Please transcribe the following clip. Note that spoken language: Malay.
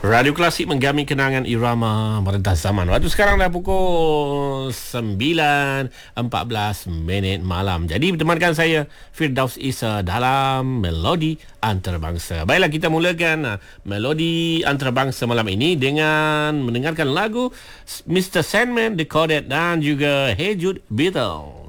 Radio Klasik menggami kenangan irama merentas zaman. Waktu sekarang dah pukul 9.14 malam. Jadi bertemankan saya Firdaus Isa dalam Melodi Antarabangsa. Baiklah, kita mulakan Melodi Antarabangsa malam ini dengan mendengarkan lagu Mr. Sandman, The Codette dan juga Hey Jude Beetle.